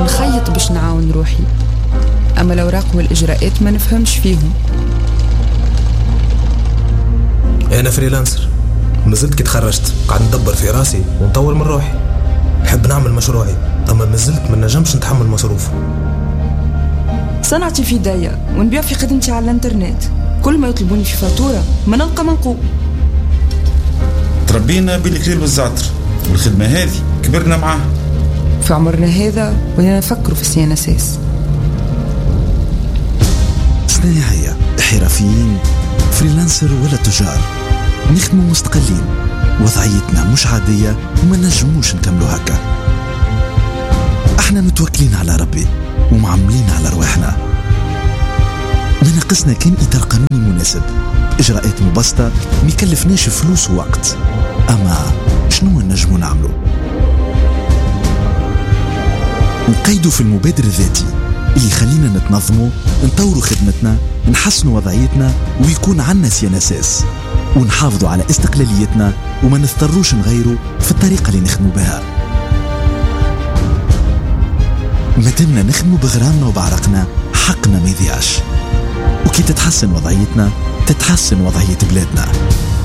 نخيط باش نعاون روحي، أما الأوراق والإجراءات ما نفهمش فيهم. أنا فريلانسر، مازلت كي تخرجت قاعد ندبر في راسي ونطور من روحي. نحب نعمل مشروعي، أما مازلت ما نجمش نتحمل مصروف. صنعتي في داية ونبيع في خدمتي على الانترنت، كل ما يطلبوني في فاتورة ما نلقى منقوب. تربينا بالكليل والزعتر، والخدمة هذه كبرنا معاها. في عمرنا هذا ولينا نفكر في السيانساس. صناعية، حرفيين، فريلانسر ولا تجار، نخدموا مستقلين، وضعيتنا مش عادية وما نجموش نكملوا هكا. احنا متوكلين على ربي ومعملين على رواحنا. ما ناقصنا كان إطار قانوني مناسب بإجراءات مبسطة ما يكلفناش فلوس ووقت. أما شنو نجموا نعملوا؟ نقيدوا في المبادر الذاتي اللي يخلينا نتنظموا، نطوروا خدمتنا، نحسنوا وضعيتنا، ويكون عنا سيانساس، ونحافظوا على استقلاليتنا وما نضطروش نغيروا في الطريقة اللي نخدموا بها. مادامنا نخدموا بغرامنا وبعرقنا، حقنا ما يضيعش. وكي تتحسن وضعيتنا تتحسن وضعية بلادنا.